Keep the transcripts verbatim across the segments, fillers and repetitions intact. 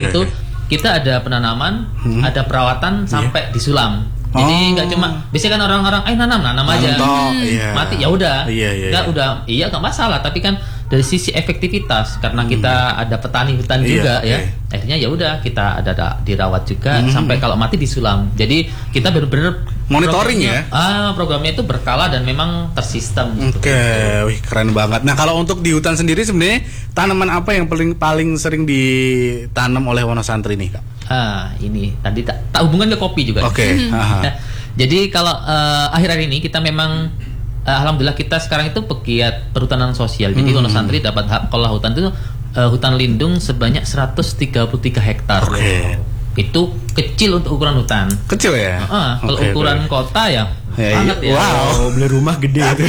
okay, itu okay. kita ada penanaman, hmm. ada perawatan sampai yeah. disulam. Jadi nggak oh. cuma biasanya kan orang-orang, eh nanam nanam aja, hmm. yeah. mati ya udah, yeah, yeah, nggak yeah. udah, iya nggak masalah. Tapi kan dari sisi efektivitas, karena hmm. kita ada petani hutan yeah, juga okay. ya, akhirnya ya udah kita ada, ada dirawat juga hmm. sampai kalau mati disulam. Jadi kita benar-benar monitoring ya. Ah programnya itu berkala dan memang tersistem. Oke, okay. Wih keren banget. Nah kalau untuk di hutan sendiri sebenarnya tanaman apa yang paling paling sering ditanam oleh Wonosantri nih Kak? Ah, ini tadi tak, tak hubungan ke kopi juga. Oke. Okay. Nah, jadi kalau uh, akhir-akhir ini kita memang uh, alhamdulillah kita sekarang itu pegiat perhutanan sosial. Jadi hmm. Wonosantri dapat hak kelola hutan itu uh, hutan lindung sebanyak seratus tiga puluh tiga hektar. Oke. Okay. Itu kecil untuk ukuran hutan. Kecil ya? Uh, kalau okay, ukuran okay. kota ya, ya banget iya. ya. Wow, beli rumah gede itu.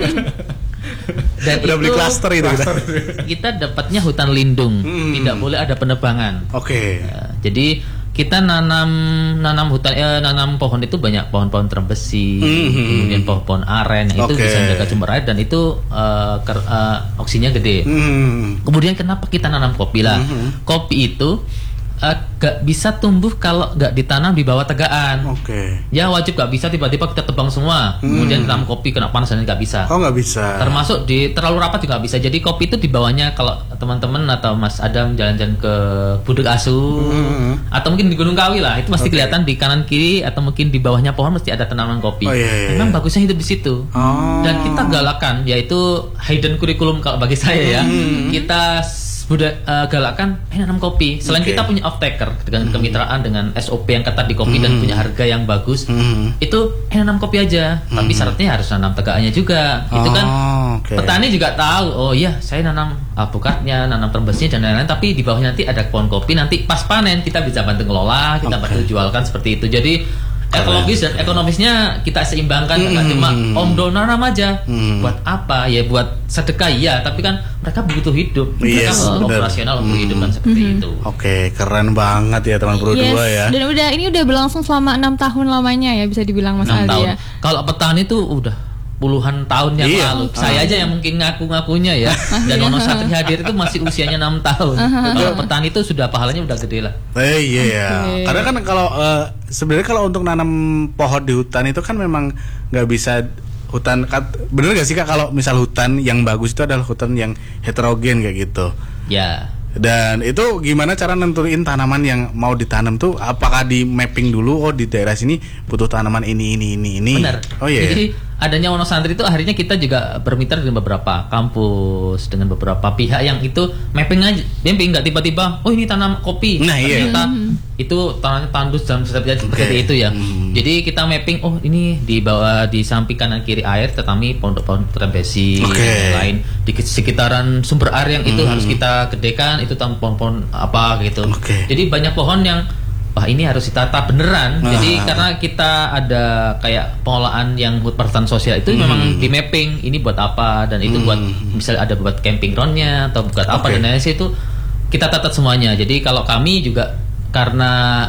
Dan udah beli klaster itu cluster. Kita dapatnya hutan lindung, hmm. tidak boleh ada penebangan. Oke. Okay. Ya, jadi kita nanam nanam hutan eh, nanam pohon itu banyak pohon-pohon terbesi, hmm. kemudian pohon-pohon aren itu okay. bisa menjaga sumber air dan itu uh, ker, uh, oksinya gede. Hmm. Kemudian kenapa kita nanam kopi lah? Hmm. Kopi itu Uh, gak bisa tumbuh kalau gak ditanam di bawah tegaan. Oke. Okay. Ya wajib gak bisa tiba-tiba kita tebang semua. Hmm. Kemudian tanam kopi kena panas dan gak bisa. Oh gak bisa. Termasuk di terlalu rapat juga gak bisa. Jadi kopi itu di bawahnya kalau teman-teman atau Mas Adam jalan-jalan ke Budek Asu hmm. atau mungkin di Gunung Kawi lah, itu pasti okay. kelihatan di kanan kiri atau mungkin di bawahnya pohon mesti ada tanaman kopi. Oh, iya, iya. Memang bagusnya hidup di situ. Oh. Dan kita galakan, yaitu hidden curriculum kalau bagi saya ya. Hmm. Kita Budak uh, galakan eh nanam kopi. Selain okay. kita punya off taker dengan mm-hmm. kemitraan dengan S O P yang ketat di kopi mm-hmm. dan punya harga yang bagus, mm-hmm. itu eh nanam kopi aja. Mm-hmm. Tapi syaratnya harus nanam tegaannya juga. Oh, itu kan okay. petani juga tahu. Oh iya, saya nanam alpukatnya, nanam terbesnya dan lain-lain. Tapi di bawahnya nanti ada pohon kopi. Nanti pas panen kita bisa bantu ngelola, kita okay. bantu jualkan seperti itu. Jadi ekologis dan ekonomisnya kita seimbangkan, nggak hmm. cuma om do nanam aja. Hmm. Buat apa? Ya buat sedekah ya, tapi kan mereka butuh hidup. Mereka yes, operasional untuk hmm. hidup kan seperti hmm. itu. Oke, okay, keren banget ya teman Pro yes. dua ya. Dan udah ini udah berlangsung selama enam tahun lamanya ya, bisa dibilang Mas Aldi ya. Kalau petani itu udah puluhan tahun yang iya. lalu. Saya aja yang mungkin ngaku-ngakunya ya. Dan Wonosantri hadir itu masih usianya enam tahun. Kalau petani itu sudah pahalanya udah gede lah. Eh iya. Okay. Karena kan kalau uh, sebenarnya kalau untuk nanam pohon di hutan itu kan memang nggak bisa hutan. Bener gak sih Kak kalau misal hutan yang bagus itu adalah hutan yang heterogen kayak gitu? Ya. Dan itu gimana cara nentuin tanaman yang mau ditanam tuh? Apakah di mapping dulu? Oh di daerah sini butuh tanaman ini ini ini ini. Benar. Oh iya. Jadi adanya Wonosantri itu akhirnya kita juga bermitra dengan beberapa kampus, dengan beberapa pihak yang itu mapping aja. Mapping nggak tiba-tiba. Oh ini tanam kopi. Nah iya. Ternyata mm-hmm. itu tanamnya tandus dan seperti okay. itu ya. Mm-hmm. Jadi kita mapping. Oh ini di bawah di samping kanan kiri air, tetapi pohon-pohon trembesi okay. dan lain di sekitaran sumber air yang itu mm-hmm. harus kita gedekan. Itu pohon-pohon apa gitu. Okay. Jadi banyak pohon yang wah ini harus ditata beneran. Ah. Jadi karena kita ada kayak pengolahan yang perhutanan sosial itu mm. memang di mapping ini buat apa dan itu mm. buat misalnya ada buat camping groundnya atau buat apa okay. dan lain-lain itu kita tata semuanya. Jadi kalau kami juga karena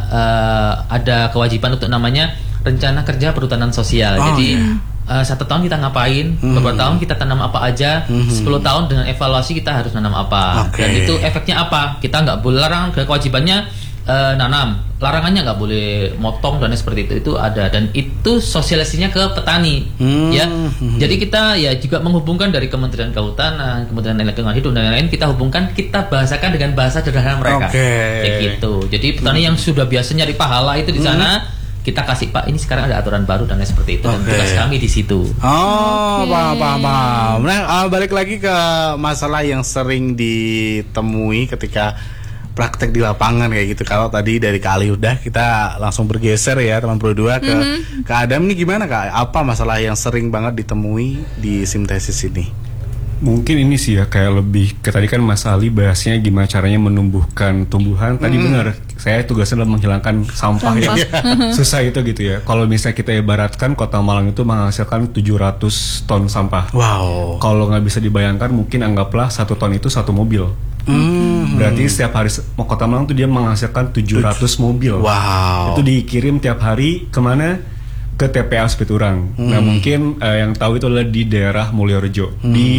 uh, ada kewajiban untuk namanya rencana kerja perhutanan sosial. Oh, jadi yeah. Uh, satu tahun kita ngapain, hmm. beberapa tahun kita tanam apa aja, hmm. sepuluh tahun dengan evaluasi kita harus nanam apa, okay. dan itu efeknya apa, kita nggak boleh larang, kewajibannya uh, nanam, larangannya nggak boleh motong dan seperti itu, itu ada, dan itu sosialisasinya ke petani, hmm. ya, hmm. jadi kita ya juga menghubungkan dari Kementerian Kehutanan, Kementerian Lingkungan Hidup dan lain-lain, kita hubungkan, kita bahasakan dengan bahasa sederhana mereka, okay. kayak gitu, jadi petani hmm. yang sudah biasa nyari pahala itu di sana. Hmm. Kita kasih Pak, ini sekarang ada aturan baru dan lain seperti itu. Okay. Dan tugas kami di situ. Oh, okay. paham, paham, paham. Nah, uh, balik lagi ke masalah yang sering ditemui ketika praktek di lapangan kayak gitu. Kalau tadi dari Kak Ali udah, kita langsung bergeser ya teman Pro dua ke mm-hmm. Kak Adam nih gimana Kak? Apa masalah yang sering banget ditemui di simtesis ini? Mungkin ini sih ya kayak lebih ke tadi kan Mas Ali bahasnya gimana caranya menumbuhkan tumbuhan. Tadi hmm. benar, saya tugasnya adalah menghilangkan sampah, sampah. Ya. Susah itu gitu ya. Kalau misalnya kita ibaratkan Kota Malang itu menghasilkan tujuh ratus ton sampah. Wow. Kalau nggak bisa dibayangkan mungkin anggaplah satu ton itu satu mobil. Hmm. Berarti setiap hari Kota Malang itu dia menghasilkan tujuh ratus mobil. Wow. Itu dikirim tiap hari kemana? Ke T P A Sepiturang. Hmm. Nah mungkin uh, yang tahu itu adalah di daerah Mulyorejo. Hmm. Di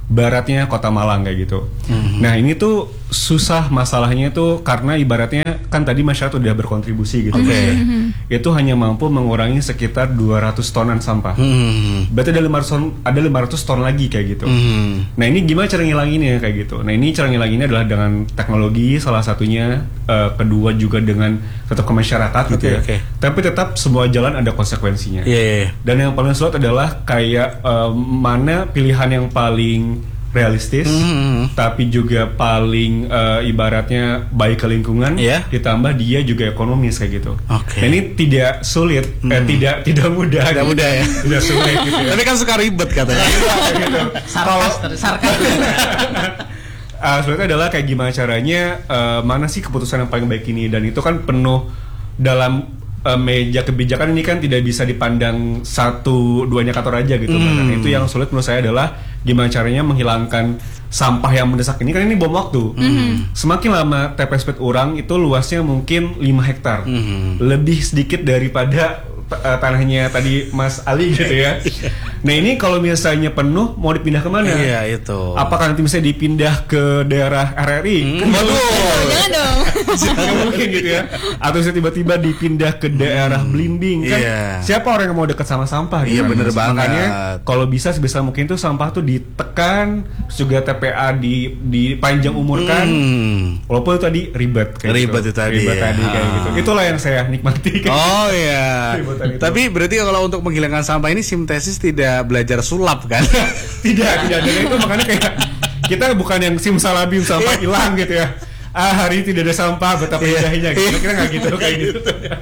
baratnya Kota Malang kayak gitu. Mm-hmm. Nah ini tuh susah masalahnya tuh karena ibaratnya kan tadi masyarakat udah berkontribusi gitu. Okay. Mm-hmm. Itu hanya mampu mengurangi sekitar dua ratus tonan sampah. Mm-hmm. Berarti ada lima ratus ton, ada lima ratus ton lagi kayak gitu. Mm-hmm. Nah ini gimana cara ngilanginnya kayak gitu. Nah ini cara ngilanginnya adalah dengan teknologi salah satunya, uh, kedua juga dengan tetap ke masyarakat gitu okay, ya. Okay. Tapi tetap semua jalan ada konsekuensinya. Yeah, yeah, yeah. Dan yang paling sulit adalah kayak uh, mana pilihan yang paling realistis, mm-hmm. tapi juga paling uh, ibaratnya baik ke lingkungan, yeah. ditambah dia juga ekonomis kayak gitu. Okay. Nah, ini tidak sulit, mm. eh, tidak tidak mudah, tidak gitu. mudah ya, tidak sulit gitu ya. Tapi kan suka ribet katanya. gitu. Sarkas, sarkas. Uh, sulit adalah kayak gimana caranya, uh, mana sih keputusan yang paling baik ini, dan itu kan penuh dalam uh, meja kebijakan ini kan tidak bisa dipandang satu duanya kantor aja gitu. Mm. Nah, itu yang sulit menurut saya adalah gimana caranya menghilangkan sampah yang mendesak ini, kan ini bom waktu. Mm-hmm. Semakin lama T P S P orang itu luasnya mungkin lima hektar, mm-hmm. lebih sedikit daripada uh, tanahnya tadi Mas Ali gitu ya. Nah ini kalau misalnya penuh mau dipindah kemana? Iya itu. Apakah nanti bisa dipindah ke daerah R R I? Hmm. Waduh, jangan dong. Jangan mungkin gitu ya. Atau bisa tiba-tiba dipindah ke daerah hmm. Blimbing kan? Yeah. Siapa orang yang mau dekat sama sampah? Iya gitu? bener banget. Makanya kalau bisa sebisa mungkin tuh sampah tuh ditekan, terus juga T P A di dipanjang umurkan. Hmm. Walaupun itu tadi ribet kayak ribet gitu. itu tadi. Ribet ya. tadi kayak gitu. Itulah yang saya nikmati. Oh iya. Tapi berarti kalau untuk menghilangkan sampah ini simtesis tidak belajar sulap kan? tidak, tidak. Dan itu makanya kayak kita bukan yang simsalabim sampah hilang gitu ya. Ah hari ini tidak ada sampah, betapa indahnya gitu. Kita nggak gitu kayak gitu.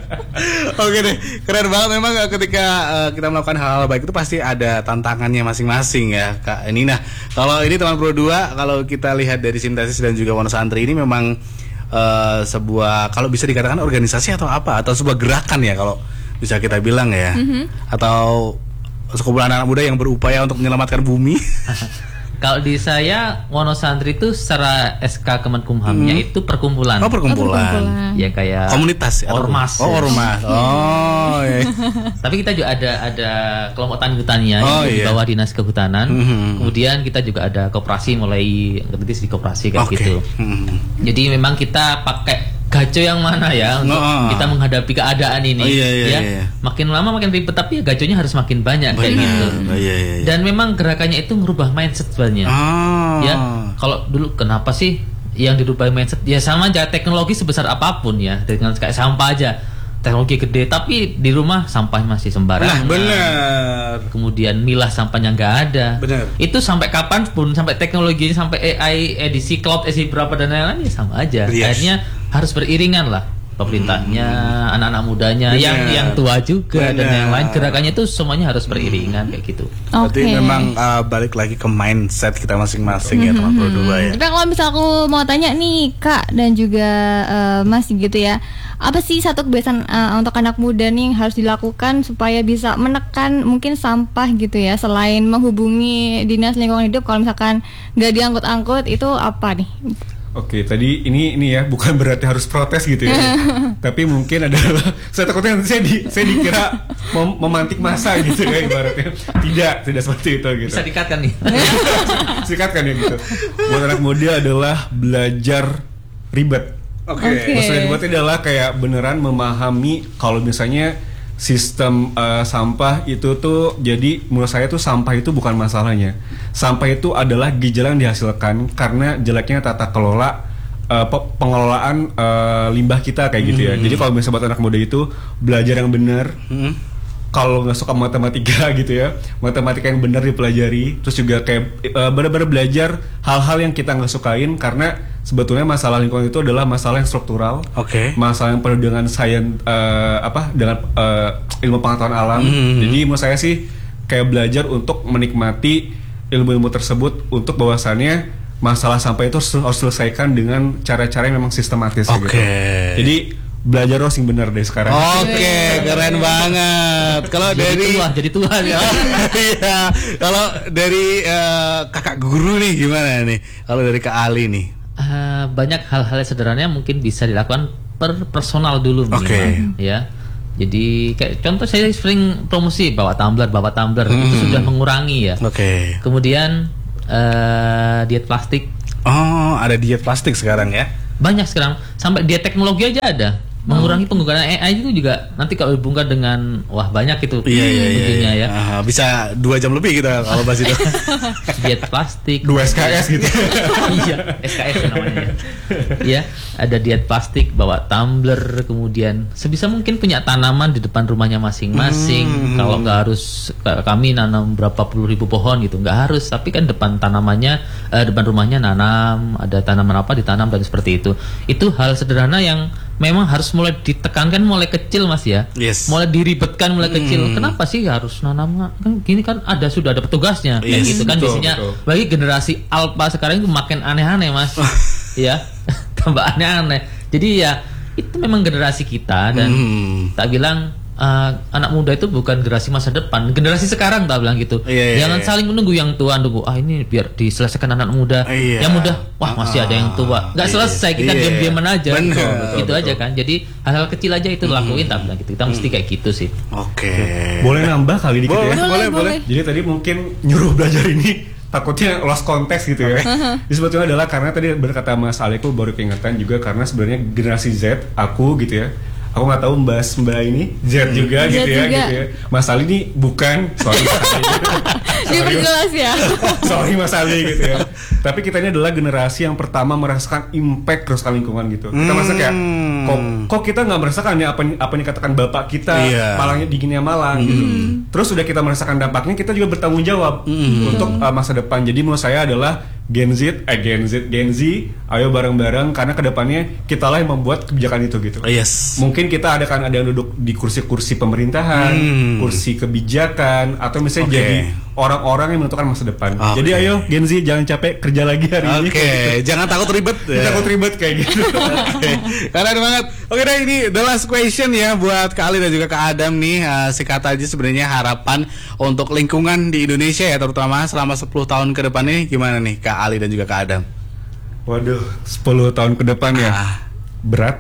Oke deh, keren banget memang ketika uh, kita melakukan hal-hal baik itu pasti ada tantangannya masing-masing ya Kak. Ini nah, kalau ini teman Pro dua, kalau kita lihat dari Simtesis dan juga Wonosantri ini memang uh, sebuah, kalau bisa dikatakan organisasi atau apa, atau sebuah gerakan ya kalau bisa kita bilang ya, mm-hmm. atau sekumpulan anak muda yang berupaya untuk menyelamatkan bumi. Kalau di saya Wonosantri itu secara S K Kemenkumhamnya hmm. itu perkumpulan. Oh perkumpulan. Oh, perkumpulan. Ya kayak komunitas atau ormas. Oh ormas. Oh. Iya. Tapi kita juga ada ada kelompok tani hutannya oh, di iya. bawah dinas kehutanan. Mm-hmm. Kemudian kita juga ada koperasi, mulai ngetis di koperasi kayak okay. gitu. Mm-hmm. Jadi memang kita pakai gaco yang mana ya untuk oh. kita menghadapi keadaan ini. Oh, iya, iya, ya iya. Makin lama makin ribet, tapi ya gaconya harus makin banyak. Benar. Kayak gitu. Oh, iya, iya, iya. Dan memang gerakannya itu merubah mindset sebenarnya. Oh. Ya, kalau dulu kenapa sih yang dirubah mindset? Ya sama aja, teknologi sebesar apapun ya, dengan kayak sampah aja. Teknologi gede tapi di rumah sampah masih sembarangan. Nah, benar. Kemudian milah sampahnya nggak ada. Benar. Itu sampai kapan pun, sampai teknologinya, sampai A I, edisi cloud, edisi berapa dan lain-lain ya sama aja. Yes. Akhirnya harus beriringan lah. Pemerintahnya, hmm. anak-anak mudanya, bener. yang yang tua juga bener. Dan yang lain, gerakannya itu semuanya harus beriringan kayak gitu. Berarti okay. memang uh, balik lagi ke mindset kita masing-masing mm-hmm. ya teman Pro dua ya. Tapi kalau misal aku mau tanya nih Kak dan juga uh, Mas gitu ya, apa sih satu kebiasaan uh, untuk anak muda nih yang harus dilakukan supaya bisa menekan mungkin sampah gitu ya, selain menghubungi dinas lingkungan hidup, kalau misalkan nggak diangkut-angkut itu apa nih? Oke, tadi ini ini ya bukan berarti harus protes gitu ya. Tapi mungkin adalah saya takutnya nanti saya di saya dikira mem- memantik massa gitu ya ibaratnya. Tidak, tidak seperti itu gitu. Bisa dikatkan nih. Sikatkan ya gitu. Buat anak muda adalah belajar ribet. Oke. Okay. Maksudnya ribet adalah kayak beneran memahami kalau misalnya sistem uh, sampah itu tuh, jadi menurut saya tuh sampah itu bukan masalahnya. Sampah itu adalah gejala yang dihasilkan karena jeleknya tata kelola uh, pengelolaan uh, limbah kita kayak gitu ya. Mm-hmm. Jadi kalau misalnya buat anak muda itu belajar yang benar. Mm-hmm. Kalau nggak suka matematika gitu ya, matematika yang benar dipelajari. Terus juga kayak uh, benar-benar belajar hal-hal yang kita nggak sukain, karena sebetulnya masalah lingkungan itu adalah masalah yang struktural. Oke. Okay. Masalah yang penuh dengan sains uh, apa dengan uh, ilmu pengetahuan alam. Mm-hmm. Jadi menurut saya sih kayak belajar untuk menikmati ilmu-ilmu tersebut, untuk bahwasannya masalah sampah itu harus selesaikan dengan cara-cara yang memang sistematis. Oke. Okay. Gitu. Jadi belajar harus yang benar deh sekarang. Oke, okay, keren banget. Kalau dari tua, jadi tua ya. Iya. Kalau dari uh, kakak guru nih gimana nih? Kalau dari Kak Ali nih? Uh, banyak hal-hal yang sederhana mungkin bisa dilakukan per personal dulu. Oke. Okay. Ya. Jadi kayak contoh saya sering promosi bawa tumbler, bawa tumbler hmm. itu sudah mengurangi ya. Oke. Okay. Kemudian uh, diet plastik. Oh, ada diet plastik sekarang ya? Banyak sekarang, sampai diet teknologi aja ada. Mengurangi penggunaan A I itu juga nanti kalau dibungkar dengan wah banyak itu iya, iya, ujungnya iya. ya. Uh, bisa dua jam lebih kita kalau bahas itu. Diet plastik. Dua S K S gitu. Iya, S K S namanya. Ya, ada diet plastik, bawa tumbler, kemudian sebisa mungkin punya tanaman di depan rumahnya masing-masing. Hmm. Kalau nggak harus kami nanam berapa puluh ribu pohon gitu, nggak harus. Tapi kan depan tanamannya, eh, depan rumahnya nanam, ada tanaman apa ditanam dan seperti itu. Itu hal sederhana yang memang harus mulai ditekankan mulai kecil Mas ya. Yes. Mulai diribetkan mulai Hmm. kecil. Kenapa sih harus nanam? Kan gini kan ada sudah ada petugasnya. Kayak Yes, gitu kan betul, biasanya betul. bagi generasi alpha sekarang itu makin aneh-aneh Mas. Ya, tambah aneh-aneh. Jadi ya itu memang generasi kita dan Hmm. tak bilang uh, anak muda itu bukan generasi masa depan, generasi sekarang tak bilang gitu. Iya, iya, Jangan iya. saling menunggu yang tua nunggu ah ini biar diselesaikan anak muda. Iya. Yang muda wah masih ada yang tua. Nggak Iya. selesai kita Iya. diam-diaman aja. Benar, gitu betul, gitu aja kan. Jadi hal-hal kecil aja itu lakuin tak bilang gitu. Kita mesti kayak gitu sih. Oke. Boleh nambah kali dikit Boleh, ya? boleh, boleh. Jadi tadi mungkin nyuruh belajar ini takutnya lost konteks gitu ya. Jadi sebetulnya adalah karena tadi berkata Mas Aleku baru keingetan juga karena sebenarnya generasi Z aku gitu ya. Aku nggak tahu Mbak Mbak ini Z juga Z gitu ya, juga. gitu ya. Mas Ali ini bukan, sorry Mas Ali. Dia perjelas ya. Sorry Mas Ali gitu ya. Tapi kita ini adalah generasi yang pertama merasakan impact kerusakan lingkungan gitu. Kita Hmm. merasa kayak kok, kok kita nggak merasakan ya apa apa yang dikatakan bapak kita Iya. malangnya dinginnya Malang gitu. Terus sudah kita merasakan dampaknya, kita juga bertanggung jawab untuk uh, masa depan. Jadi menurut saya adalah Gen Z, eh Gen Z, Gen Z, ayo bareng-bareng karena kedepannya kita lah yang membuat kebijakan itu gitu. Yes. Mungkin kita ada kan ada yang duduk di kursi-kursi pemerintahan, Hmm. kursi kebijakan, atau misalnya Oke. jadi orang-orang yang menentukan masa depan. Oke. Jadi ayo Gen Z jangan capek kerja lagi hari ini. Oke, jangan takut ribet. Kita takut ribet kayak gitu. Oke, keren banget. Oke deh, ini the last question ya buat Kak Ali dan juga Kak Adam nih. Uh, sikat aja sebenarnya harapan untuk lingkungan di Indonesia ya, terutama selama sepuluh tahun ke depan ini gimana nih Kak Ali dan juga Kak Adam? Waduh, sepuluh tahun ke depan ya. Ah. Berat.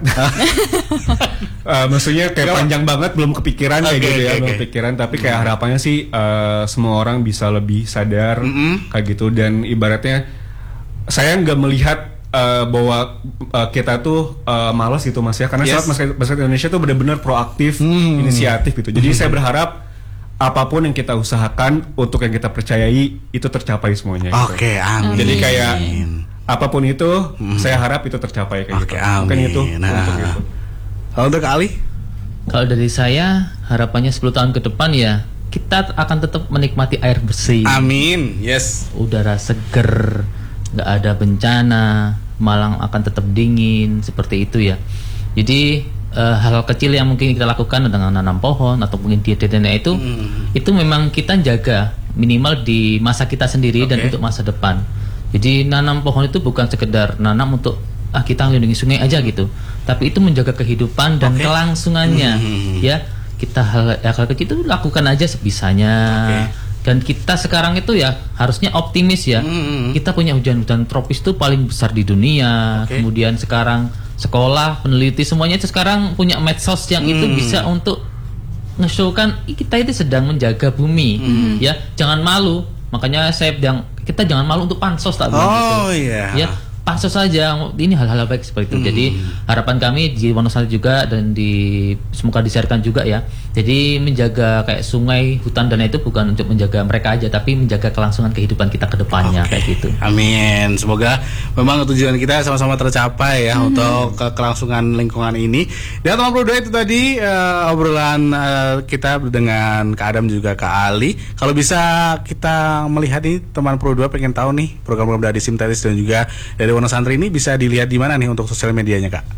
Uh, maksudnya kayak Gak- panjang banget belum kepikiran kayak Oke, gitu ya, oke, belum oke. kepikiran tapi kayak harapannya sih uh, semua orang bisa lebih sadar Mm-mm. kayak gitu dan ibaratnya saya nggak melihat uh, bahwa uh, kita tuh uh, malas gitu Mas ya karena Yes. saat masyarakat masyarakat Indonesia tuh benar-benar proaktif, Hmm. inisiatif gitu. Jadi saya berharap apapun yang kita usahakan untuk yang kita percayai itu tercapai semuanya. gitu. Oke, amin. Jadi kayak apapun itu, saya harap itu tercapai kayak Oke, gitu. Mungkin amin. itu Nah. untuk itu. Kalau untuk Kak Ali? Kalau dari saya harapannya sepuluh tahun ke depan ya kita akan tetap menikmati air bersih, Amin. Yes. udara seger, nggak ada bencana, Malang akan tetap dingin seperti itu ya. Jadi eh, hal kecil yang mungkin kita lakukan dengan nanam pohon atau mungkin diet-dietnya itu, itu memang kita jaga minimal di masa kita sendiri dan Oke. untuk masa depan. Jadi nanam pohon itu bukan sekedar nanam untuk ah kita melindungi sungai aja gitu, tapi itu menjaga kehidupan dan Oke. kelangsungannya Hmm. ya. Kita hal, hal kecil itu lakukan aja sebisanya. Oke. Dan kita sekarang itu ya harusnya optimis ya. Hmm. Kita punya hujan-hujan tropis itu paling besar di dunia. Oke. Kemudian sekarang sekolah, peneliti semuanya itu sekarang punya medsos yang itu Hmm. bisa untuk nge-showkan "Ih, kita itu sedang menjaga bumi." Hmm. Ya, jangan malu. Makanya saya bilang kita jangan malu untuk pansos tak bilang gitu. Oh iya. Ya, pansos saja. Ini hal-hal baik seperti itu. Hmm. Jadi harapan kami di Wonosari juga dan di semoga disiarkan juga ya. Jadi menjaga kayak sungai, hutan dan itu bukan untuk menjaga mereka aja, tapi menjaga kelangsungan kehidupan kita ke depannya Oke. kayak gitu. Amin. Semoga memang tujuan kita sama-sama tercapai ya untuk ke kelangsungan lingkungan ini. Dan teman Pro dua itu tadi eh, obrolan eh, kita dengan Kak Adam juga Kak Ali. Kalau bisa kita melihat nih teman Pro dua pengen tahu nih program-program dari Simteris dan juga dari Wonosantri ini bisa dilihat di mana nih untuk sosial medianya Kak?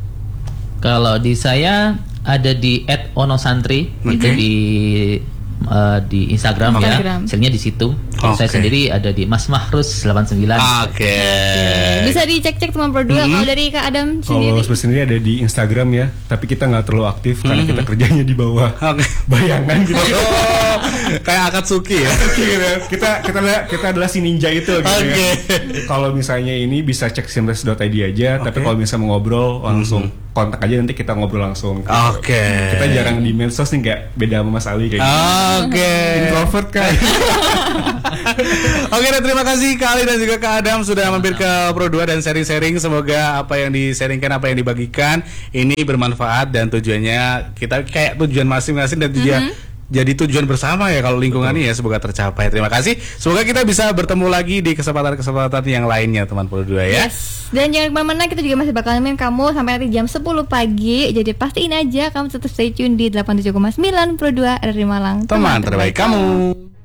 Kalau di saya ada di et wonosantri Oke. itu di uh, di Instagram Oke. ya. Instagram. Hasilnya di situ. Kalau saya Oke. sendiri ada di Mas Mahrus delapan puluh sembilan. Oke. Bisa dicek-cek teman Pro dua. Kalau dari Kak Adam Kalau sendiri. sebenarnya sendiri ada di Instagram ya, tapi kita nggak terlalu aktif karena kita kerjanya di bawah Oke. bayangan gitu. Oh, kayak Akatsuki ya. Gitu. kita kita adalah kita adalah si ninja itu gitu Oke. ya. Kalau misalnya ini bisa cek simtes dot i d aja, tapi Oke. kalau misalnya mau ngobrol langsung kontak aja nanti kita ngobrol langsung. gitu. Oke. Kita jarang di medsos nih, kayak beda sama Mas Ali kayak gitu. Oke. Introvert kan. Oke, dan terima kasih Kak Ali dan juga Kak Adam sudah mampir ke Pro dua dan sharing-sharing. Semoga apa yang di-sharingkan, apa yang dibagikan ini bermanfaat dan tujuannya kita kayak tujuan masing-masing dan tujuan mm-hmm. jadi tujuan bersama ya kalau lingkungan ini ya, semoga tercapai. Terima kasih. Semoga kita bisa bertemu lagi di kesempatan-kesempatan yang lainnya teman Pro dua ya. Yes. Dan jangan kemana-mana, kita juga masih bakal nemenin kamu sampai nanti jam sepuluh pagi. Jadi pastiin aja kamu tetap stay tune di delapan puluh tujuh koma sembilan Pro dua R R I Malang. Teman, teman terbaik, terbaik kamu.